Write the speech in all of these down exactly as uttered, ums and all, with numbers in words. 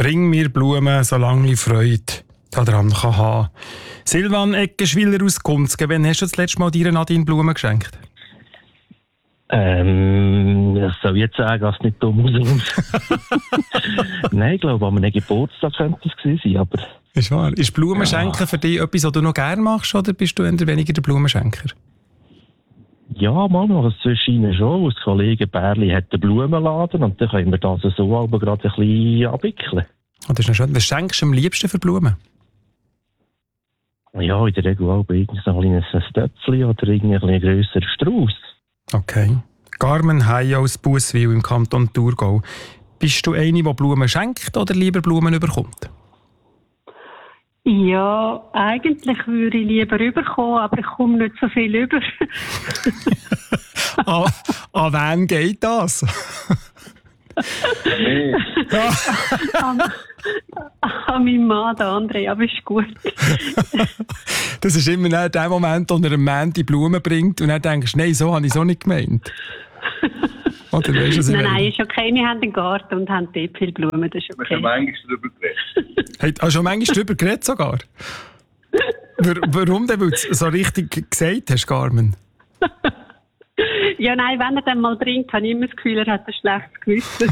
Bring mir Blumen, solange ich Freude daran kann haben. Silvan Eckenschwiller aus Kunzgen, wann hast du das letzte Mal deiner Nadine Blumen geschenkt? Ähm, das soll ich jetzt sagen, dass es nicht dumm aussieht. Nein, ich glaube, an einem Geburtstag könnte es gewesen sein, aber... Ist wahr. Ist Blumenschenken Ja. für dich etwas, was du noch gerne machst, oder bist du eher weniger der Blumenschenker? Ja, manchmal das zwischen schon. Das Kollege Bärli hat einen Blumenladen und dann können wir das so aber gerade ein bisschen abwickeln. Oh, das ist noch schön. Was schenkst du am liebsten für Blumen? Ja, in der Regel auch irgendwie so ein kleines Stöpfchen oder irgendwie ein grösserer Strauss. Okay. Carmen Hay aus Busswil im Kanton Thurgau. Bist du eine, die Blumen schenkt oder lieber Blumen bekommt? Ja, eigentlich würde ich lieber rüberkommen, aber ich komme nicht so viel rüber. an, an wen geht das? Nee. an, an meinen Mann, der André, aber ist gut. Das ist immer dann der Moment, wo er einem Mann die Blumen bringt und dann denkst du, nein, so habe ich es auch nicht gemeint. Oder weißt du, was ich Nein, meine? nein, ist okay. Wir haben einen Garten und haben dort viele Blumen, das ist Wir haben okay. manchmal darüber geredet. Hey, hast du schon manchmal darüber geredet sogar? Wa- Warum denn? Weil du es so richtig gesagt hast, Carmen? Ja, nein, wenn er dann mal trinkt, habe ich immer das Gefühl, er hat ein schlechtes Gewissen.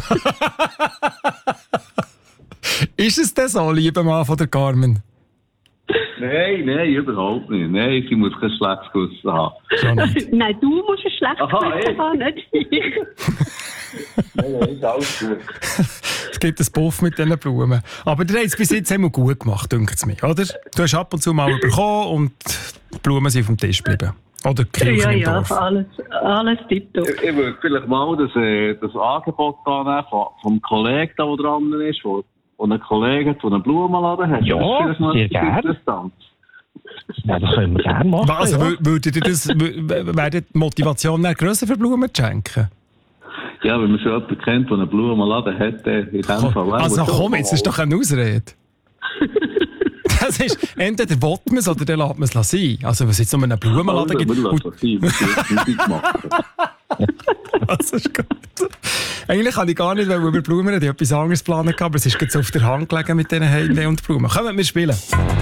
Ist es denn so, lieber Mann von der Carmen? Nein, nein, überhaupt nicht. Nein, sie muss kein schlechtes Gewissen haben. Schon nicht. Nein, du musst ein schlechtes Aha, Gewissen ey. haben, nicht ich. Nein, nein, ist alles gut. Es gibt einen Puff mit diesen Blumen. Aber du hast es bis jetzt immer gut gemacht, denkt es mir, oder? Du hast ab und zu mal bekommen und die Blumen sind auf dem Tisch geblieben. Oder die Kirche Ja, im ja, Dorf. alles, alles tipptopp. Ich, ich würde vielleicht mal das, äh, das Angebot annehmen vom, vom Kollegen, der da dran ist, wo, wo ein Kollege hat, der einen Blumenladen hat. Ja, Das ist vielleicht mal sehr etwas gern. interessant. Ja, das können wir gerne machen. Also, ja. wür- würdet ihr das, w- wäre die Motivation dann grösser für Blumen zu schenken? Ja, wenn man schon jemanden kennt, der einen Blumenladen hat, äh, in dem Fall. Komm, also komm, jetzt ist doch eine Ausrede. Das ist, entweder will man es oder dann lässt man es sein. Also, was es jetzt nur einen Blumenladen gibt. Wir lassen Und, es sein, wir müssen Musik machen. das ist gut. Eigentlich kann ich gar nicht, weil wir über Blumen reden, ich habe etwas anderes planen gehabt, aber es ist jetzt auf der Hand gelegen mit diesen Heide und Blumen. Kommen wir spielen.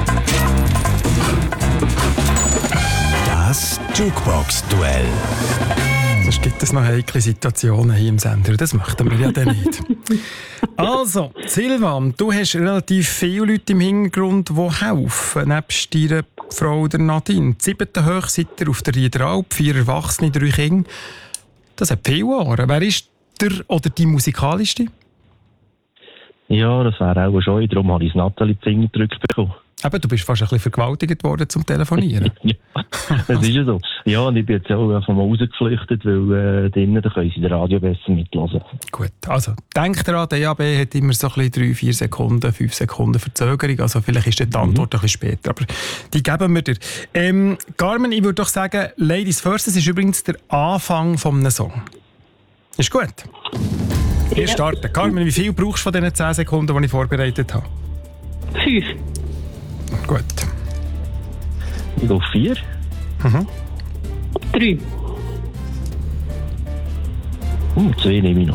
Das Jukebox-Duell. Sonst gibt es noch heikle Situationen hier im Sender. Das möchten wir ja dann nicht. Also, Silvan, du hast relativ viele Leute im Hintergrund, die helfen, nebst deiner Frau der Nadine. Die siebte hoch seid ihr auf der Riederalp, vier Erwachsene, drei Kinder. Das hat viele Jahre. Wer ist der oder die musikalischste? Ja, das wäre auch schon. Darum habe ich das Nathalie Zinger zurückbekommen. Eben, du bist fast ein bisschen vergewaltigt worden zum Telefonieren. Ja, das ist ja so. Ja, und ich bin jetzt auch einfach mal rausgeflüchtet, weil äh, drinnen da können sie das Radio besser mithören. Gut, also denkt daran, der D A B hat immer so ein bisschen drei, vier Sekunden, fünf Sekunden Verzögerung. Also vielleicht ist die Antwort mhm. ein bisschen später, aber die geben wir dir. Ähm, Carmen, ich würde doch sagen, Ladies First, das ist übrigens der Anfang von einem Song. Ist gut? Wir Ja. starten. Carmen, wie viel brauchst du von diesen zehn Sekunden, die ich vorbereitet habe? Fünf. Gut. Ich gehe auf vier. Mhm. Drei. Hm, zwei nehme ich noch.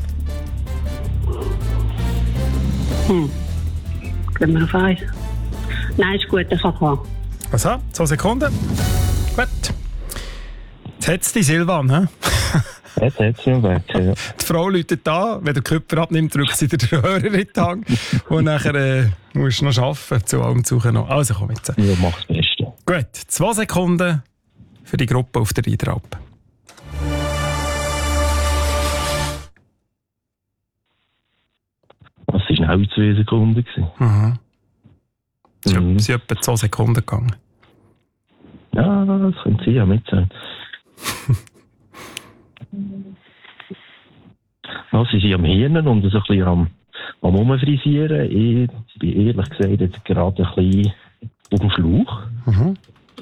Hm. Gehen wir auf eins. Nein, ist gut, ich kann fahren. Was haben? Zwei Sekunden? Gut. Jetzt hat es die Silvan, hä? Jetzt hat es mich weg. Ja. Die Frau läutet da, wenn der Köpfer abnimmt, drückt sie den Hörer in die Hand. Und nachher äh, musst du noch arbeiten, zu allem suchen noch. Also komm jetzt. Ich mache das Beste. Gut, zwei Sekunden für die Gruppe auf der Riederalp. Das war schnell zwei Sekunden. gewesen. Mhm. Es Mhm. sind etwa zwei Sekunden gegangen. Ja, das könnte sein, ja, mit sein. Ja, sie sind am Hirnen und so ein bisschen am, am Umfrisieren. Ich bin ehrlich gesagt jetzt gerade ein bisschen auf dem Schlauch. Mhm.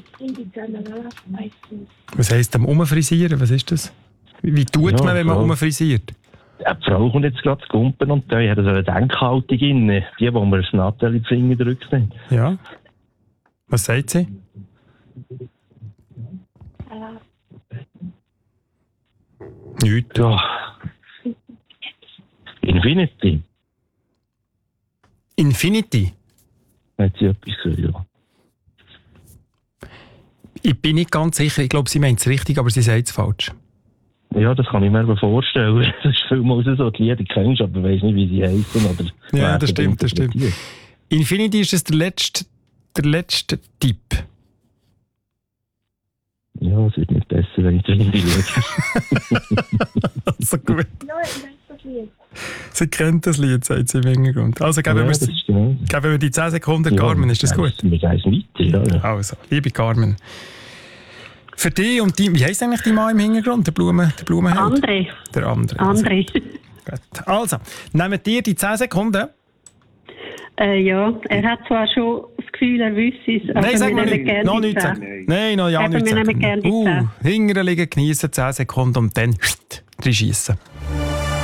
Was heisst am Umfrisieren? Was ist das? Wie, wie tut Ja, man, wenn man so. umfrisiert? Ja, die Frau kommt jetzt gerade zu Gumpen und da hat so eine Denkhaltung inne. Die, wo mir das Nathalie Finger drückt. Ja. Was sagt sie? Nichts. Ja. Infinity. Infinity? Hat sie etwas gesagt, ja. Ich bin nicht ganz sicher. Ich glaube, sie meint es richtig, aber sie sagt es falsch. Ja, das kann ich mir vorstellen. Das ist vielmals so, die Lieder kennst, aber ich weiss nicht, wie sie heißen. Oder ja, das stimmt, das stimmt. Infinity ist das der letzte, der letzte Tipp. Ja, es wird nicht besser, wenn ich drin schaue. So gut. Ja, ich weiß das Lied. Sie kennt das Lied, sagt sie im Hintergrund. Also geben, Ja, wir, das ist genau. geben wir die zehn Sekunden Carmen, ist das gut? Wir gehen weiter, ja. Also, liebe Carmen. Für dich und die, wie heisst eigentlich die Mann im Hintergrund, der Blumen, der Blumenheld? André. Der andere. André. Also, gut. Also, nehmen dir die zehn Sekunden. Äh, ja, er hat zwar schon das Gefühl, er wüsste es, aber Nein, sag wir mal nehmen nicht. gerne Noch die nichts zehn. sagen. Nein, noch ja Eben, nichts wir nehmen sagen. gerne die Uh, zehn. hinterher liegen, geniessen zehn Sekunden und dann drin schiessen.